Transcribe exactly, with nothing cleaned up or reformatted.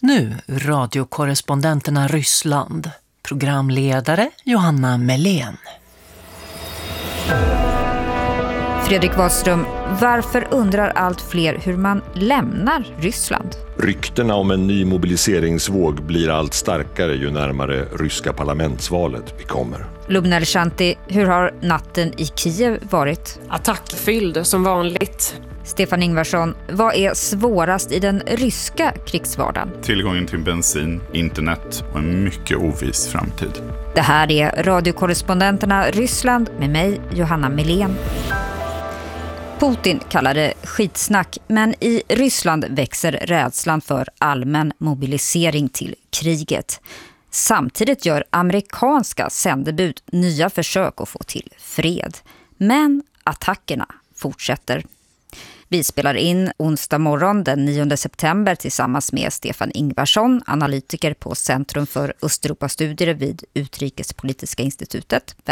Nu radiokorrespondenterna Ryssland. Programledare Johanna Melén. Fredrik Wahlström, varför undrar allt fler hur man lämnar Ryssland? Ryktena om en ny mobiliseringsvåg blir allt starkare ju närmare ryska parlamentsvalet vi kommer. Lubna Shanti, hur har natten i Kiev varit? Attackfylld som vanligt. Stefan Ingvarsson, vad är svårast i den ryska krigsvardagen? Tillgången till bensin, internet och en mycket oviss framtid. Det här är radiokorrespondenterna Ryssland med mig, Johanna Melén. Putin kallar det skitsnack, men i Ryssland växer rädslan för allmän mobilisering till kriget. Samtidigt gör amerikanska sändebud nya försök att få till fred. Men attackerna fortsätter. Vi spelar in onsdag morgon den nionde september tillsammans med Stefan Ingvarsson, analytiker på Centrum för Östeuropastudier vid Utrikespolitiska institutet.